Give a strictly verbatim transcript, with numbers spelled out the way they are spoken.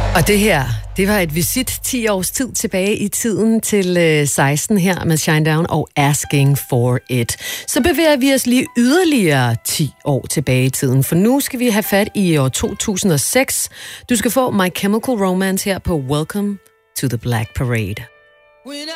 Og det her, det var et visit ti års tid tilbage i tiden til øh, seksten her med Shinedown og Asking for It. Så bevæger vi os lige yderligere ti år tilbage i tiden, for nu skal vi have fat i år to tusind og seks. Du skal få My Chemical Romance her på Welcome to the Black Parade. When